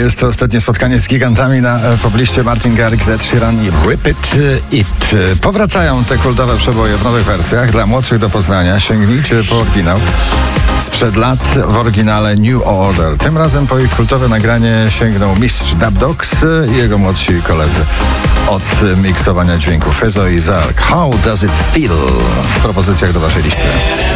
jest to ostatnie spotkanie z gigantami na pobliście. Martin Garrix, Ed Sheeran i Whip It. Powracają te kultowe przeboje w nowych wersjach. Dla młodszych do poznania sięgnijcie po oryginał. Sprzed lat w oryginale New Order. Tym razem po ich kultowe nagranie sięgnął mistrz Dub Dogs i jego młodsi koledzy. Od miksowania dźwięków Fezo i Zark. How does it feel? W propozycjach do waszej listy.